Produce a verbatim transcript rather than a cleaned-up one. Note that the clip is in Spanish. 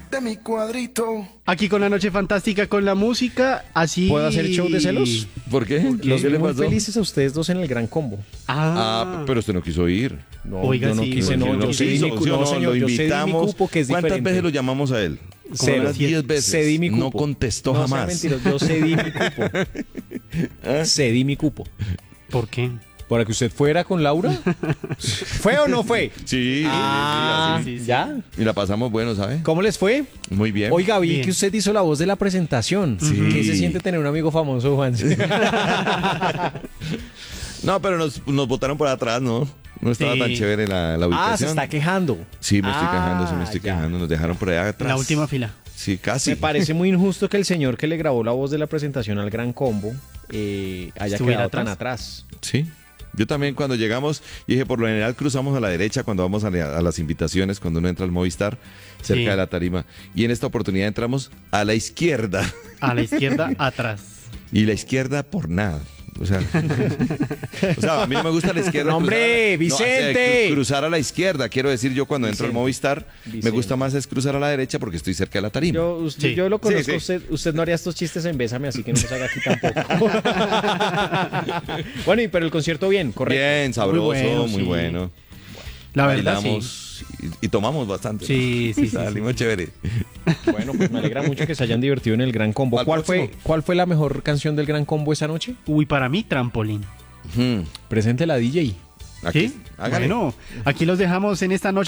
de mi cuadrito. Aquí con la noche fantástica, con la música, así... ¿Puedo hacer show de celos? ¿Por qué? Los ¿Qué vi le muy pasó? felices a ustedes dos en el Gran Combo. Ah, Ah, pero usted no quiso ir. No, Oiga, yo no sí, quise, ¿por no, qué yo no cedí quiso? mi cupo, ¿Sí o no, no? señor, Lo yo cedí mi invitamos. cupo, que es ¿Cuántas diferente. veces lo llamamos a él? Cero. Como unas diez veces. Cedí mi cupo. No contestó No sean jamás. mentirosos, yo cedí mi cupo. Cedí mi cupo. ¿por qué? ¿Para que usted fuera con Laura? ¿Fue o no fue? Sí, Ah, sí, sí, sí, sí. ¿ya? sí. Y la pasamos bueno, ¿sabe? ¿Cómo les fue? Muy bien. Oiga, vi Bien. que usted hizo la voz de la presentación. Sí. ¿Qué se siente tener un amigo famoso, Juan? No, pero nos, nos botaron por atrás, ¿no? No estaba Sí. tan chévere la, la ubicación. Ah, se está quejando. Sí, me estoy Ah, quejando, sí me estoy ya. quejando. Nos dejaron por allá atrás. La última fila. Sí, casi. Me parece muy injusto que el señor que le grabó la voz de la presentación al Gran Combo eh, haya ¿Estuviera quedado tan atrás? atrás. Sí. Yo también cuando llegamos, dije, por lo general cruzamos a la derecha cuando vamos a, la- a las invitaciones, cuando uno entra al Movistar, cerca Sí. de la tarima. Y en esta oportunidad entramos a la izquierda. A la izquierda, atrás. Y la izquierda por nada. O sea, o sea, a mí no me gusta la izquierda. No, hombre, cruzar a- no, o sea, Vicente. cru- cruzar a la izquierda. Quiero decir, yo cuando entro al Vicente. Movistar, me Vicente. gusta más es cruzar a la derecha porque estoy cerca de la tarima. Yo, usted- Sí. yo lo conozco, Sí, sí. Usted, usted no haría estos chistes en Bésame, así que no los haga aquí tampoco. Bueno, y pero el concierto bien, correcto. Bien, sabroso, muy Muy bueno. bueno, sí. La verdad, sí. Bailamos y, y tomamos bastante. Sí, sí, sí, Salimos chévere. Bueno, pues me alegra mucho que se hayan divertido en el Gran Combo. ¿Al ¿Cuál fue, próximo? ¿Cuál fue la mejor canción del Gran Combo esa noche? Uy, para mí, trampolín. Ujú. Presente la D J. Aquí, ¿Sí? hágale. Bueno, aquí los dejamos en esta noche.